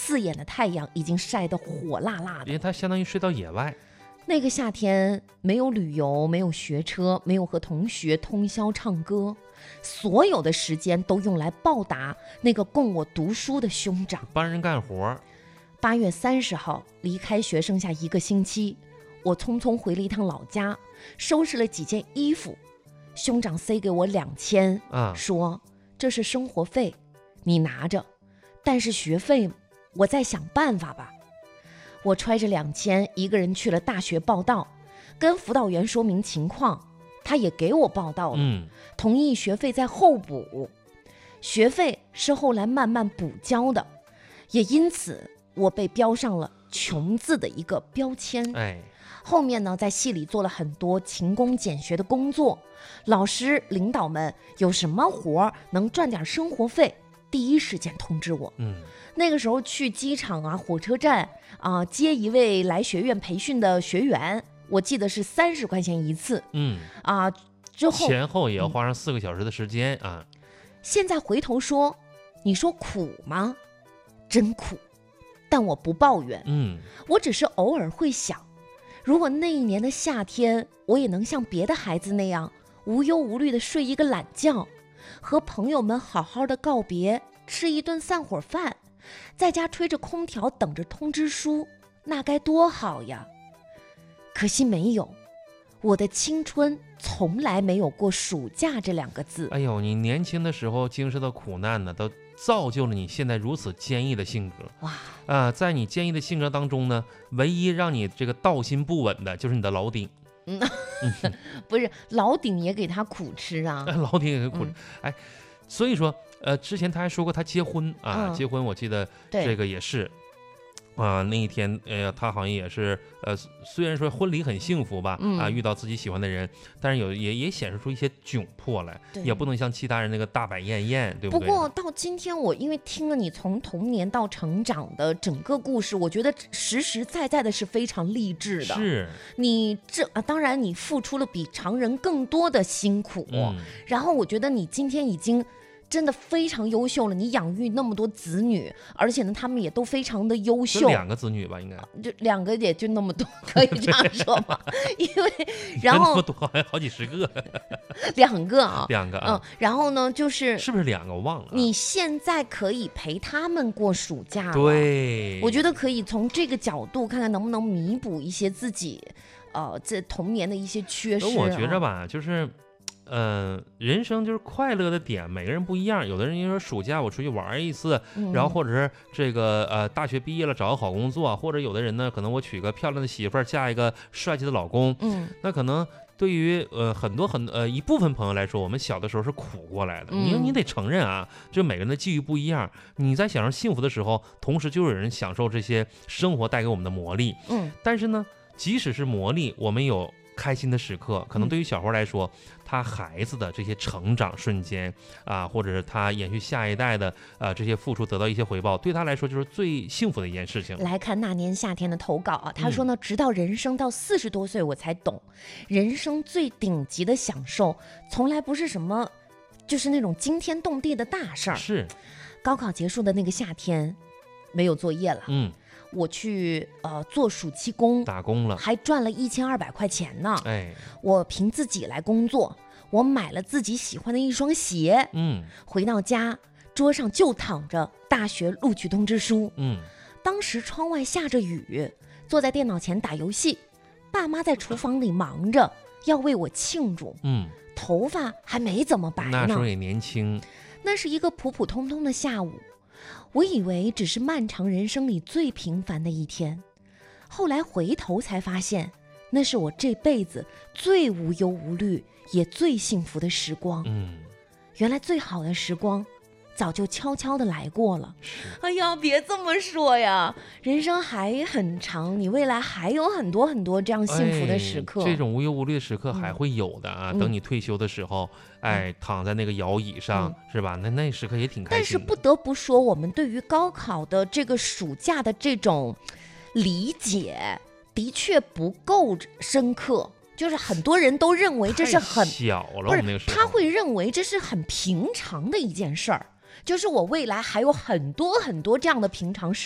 刺眼的太阳已经晒得火辣辣的， 因为他相当于睡到野外。 那个夏天没有旅游，没有学车，没有和同学通宵唱歌，所有的时间都用来报答那个供我读书的兄长， 帮人干活。 8月30号离开学剩下1个星期，我匆匆回了一趟老家，收拾了几件衣服，兄长塞给我2000说这是生活费，你拿着，但是学费我再想办法吧。我揣着2000一个人去了大学报到，跟辅导员说明情况，他也给我报到了，同意学费再后补，学费是后来慢慢补交的，也因此我被标上了穷字的一个标签。后面呢，在系里做了很多勤工俭学的工作，老师领导们有什么活能赚点生活费，第一时间通知我。那个时候去机场啊、火车站啊接一位来学院培训的学员，我记得是30块钱一次。之后前后也要花上4个小时的时间啊。 现在回头说，你说苦吗？真苦，但我不抱怨。我只是偶尔会想，如果那一年的夏天，我也能像别的孩子那样无忧无虑的睡一个懒觉，和朋友们好好的告别，吃一顿散伙饭，在家吹着空调等着通知书，那该多好呀！可惜没有，我的青春从来没有过暑假这2个字。 哎呦，你年轻的时候经受的苦难呢，都造就了你现在如此坚毅的性格。在你坚毅的性格当中呢，唯一让你这个道心不稳的就是你的老顶。 不是，老顶也给他苦吃啊。 老顶也给苦吃。所以说之前他还说过他结婚啊，结婚我记得这个也是那一天他好像也是虽然说婚礼很幸福吧，遇到自己喜欢的人，但是也显示出一些窘迫来，也不能像其他人那个大摆宴宴，对不对？ 不过到今天我因为听了你从童年到成长的整个故事，我觉得实实在在的是非常励志的。 是你当然你付出了比常人更多的辛苦，然后我觉得你今天已经真的非常优秀了，你养育那么多子女，而且呢，他们也都非常的优秀。 就2个子女吧，应该就2个，也就那么多，可以这样说吗？因为然后那么多，好像好几十个 ，2个啊 ，2个啊。 然后呢，是不是 2个？我忘了。 你现在可以陪他们过暑假了， 对， 我觉得可以从这个角度看看能不能弥补一些自己这童年的一些缺失。 我觉着吧，就是人生就是快乐的点，每个人不一样。有的人就说暑假我出去玩一次，然后或者是这个大学毕业了找个好工作，或者有的人呢，可能我娶个漂亮的媳妇儿，嫁一个帅气的老公。那可能对于一部分朋友来说，我们小的时候是苦过来的。你得承认啊，就每个人的际遇不一样。你在享受幸福的时候，同时就有人享受这些生活带给我们的磨砺。但是呢，即使是磨砺，我们有开心的时刻，可能对于小花来说，他孩子的这些成长瞬间或者是他延续下一代的这些付出得到一些回报，对他来说就是最幸福的一件事情。 来看那年夏天的投稿啊，他说呢，直到人生到40多岁我才懂，人生最顶级的享受，从来不是什么就是那种惊天动地的大事儿。 是， 高考结束的那个夏天，没有作业了。我去做暑期工， 打工了， 还赚了1200块钱呢。我凭自己来工作，我买了自己喜欢的一双鞋。回到家，桌上就躺着大学录取通知书。当时窗外下着雨，坐在电脑前打游戏，爸妈在厨房里忙着要为我庆祝。头发还没怎么白呢， 那时候也年轻。 那是一个普普通通的下午，我以为只是漫长人生里最平凡的一天，后来回头才发现，那是我这辈子最无忧无虑也最幸福的时光。原来最好的时光早就悄悄地来过了。哎呀，别这么说呀，人生还很长，你未来还有很多很多这样幸福的时刻。 这种无忧无虑的时刻还会有的啊。等你退休的时候，躺在那个摇椅上，是吧？那时刻也挺开心的。 但是不得不说，我们对于高考的这个暑假的这种理解，的确不够深刻。就是很多人都认为这是很小了， 不是，他会认为这是很平常的一件事儿。就是我未来还有很多很多这样的平常事。